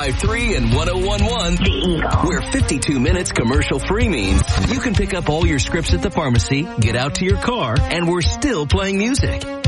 95.3 and 101.1 The Eagle. Where 52 minutes commercial free means you can pick up all your scripts at the pharmacy, get out to your car, and we're still playing music.